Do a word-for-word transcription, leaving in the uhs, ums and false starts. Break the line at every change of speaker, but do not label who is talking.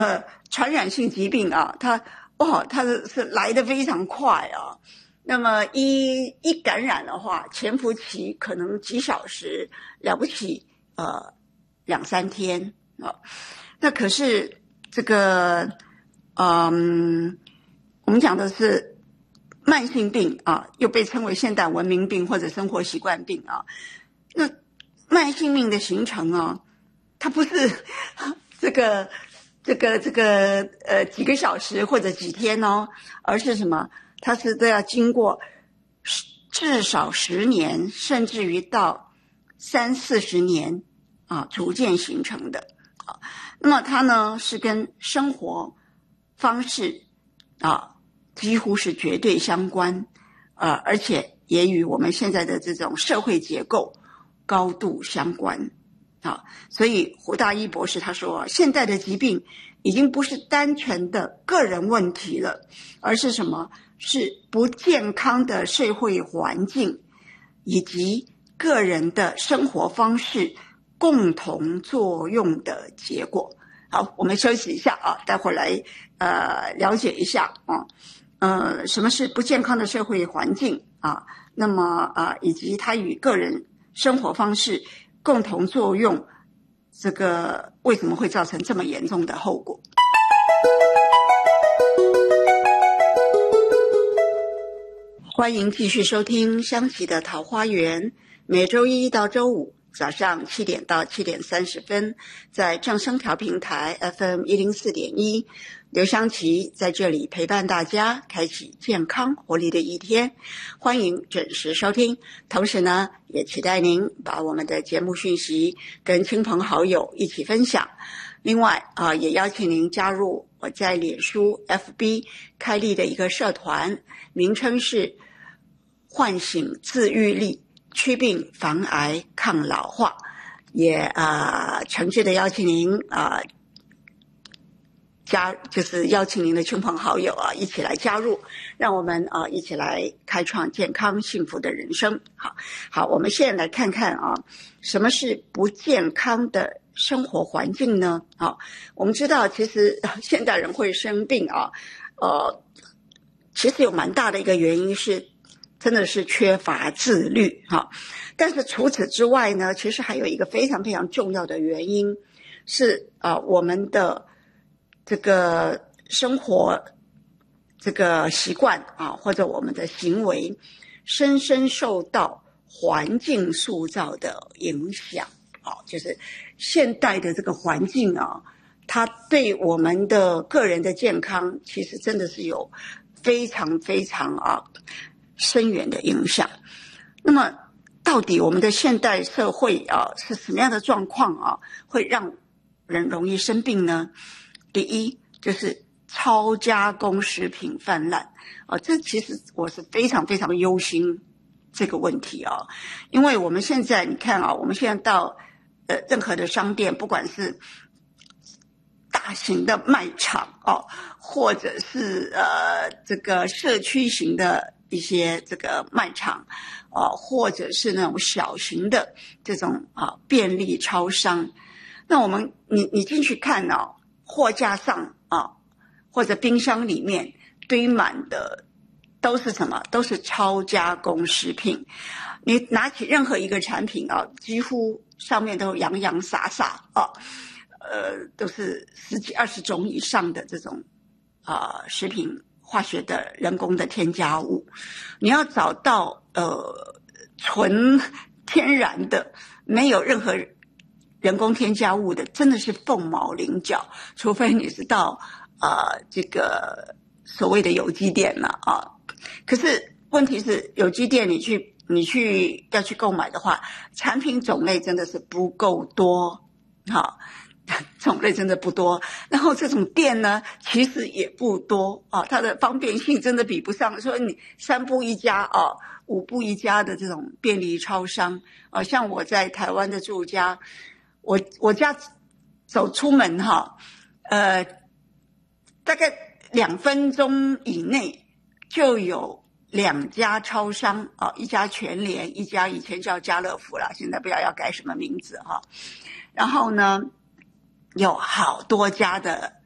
传染性疾病啊，它哇，它是是来得非常快啊。那么一一感染的话，潜伏期可能几小时，了不起呃两三天啊。那可是这个嗯，我们讲的是慢性病啊，又被称为现代文明病或者生活习惯病啊。那慢性病的形成啊，它不是这个这个这个呃几个小时或者几天哦，而是什么？它是都要经过至少十年，甚至于到三四十年啊，逐渐形成的啊。那么它呢是跟生活方式啊几乎是绝对相关，呃，而且也与我们现在的这种社会结构高度相关啊。所以胡大一博士他说，现代的疾病已经不是单纯的个人问题了，而是什么？是不健康的社会环境以及个人的生活方式共同作用的结果。好，我们休息一下啊，待会儿来呃了解一下啊，呃，什么是不健康的社会环境啊？那么啊，以及它与个人生活方式共同作用，这个为什么会造成这么严重的后果？欢迎继续收听香琪的桃花源，每周一到周五早上七点到七点三十分，在正声调平台 F M 一零四点一，刘香琪在这里陪伴大家，开启健康活力的一天。欢迎准时收听，同时呢，也期待您把我们的节目讯息跟亲朋好友一起分享。另外啊、呃，也邀请您加入我在脸书 F B 开立的一个社团，名称是唤醒自愈力，祛病防癌抗老化。也啊、呃，诚挚的邀请您啊、呃、加，就是邀请您的亲朋好友啊一起来加入，让我们啊、呃、一起来开创健康幸福的人生。好，好，我们现在来看看啊，什么是不健康的生活环境呢？啊，我们知道其实现代人会生病啊，呃，其实有蛮大的一个原因是真的是缺乏自律哈。但是除此之外呢，其实还有一个非常非常重要的原因是啊、呃，我们的这个生活这个习惯啊，或者我们的行为深深受到环境塑造的影响啊，就是现代的这个环境啊，它对我们的个人的健康其实真的是有非常非常啊深远的影响。那么到底我们的现代社会啊是什么样的状况啊，会让人容易生病呢？第一就是超加工食品泛滥啊，这其实我是非常非常忧心这个问题啊，因为我们现在你看啊，我们现在到呃任何的商店，不管是大型的卖场哦，或者是呃这个社区型的一些这个卖场啊、呃，或者是那种小型的这种啊便利超商，那我们你你进去看哦，货架上啊或者冰箱里面堆满的都是什么？都是超加工食品。你拿起任何一个产品啊，几乎上面都洋洋洒洒啊，呃，都是十几二十种以上的这种啊、呃、食品化学的人工的添加物。你要找到呃纯天然的，没有任何人工添加物的，真的是凤毛麟角，除非你是到啊、呃、这个所谓的有机店了啊。可是问题是，有机店你去你去要去购买的话，产品种类真的是不够多，好，种类真的不多。然后这种店呢，其实也不多啊，它的方便性真的比不上说你三步一家啊，五步一家的这种便利超商啊。像我在台湾的住家，我我家走出门哈，呃，大概两分钟以内就有两家超商啊，一家全联，一家以前叫家乐福啦，现在不知道要改什么名字哈。然后呢，有好多家的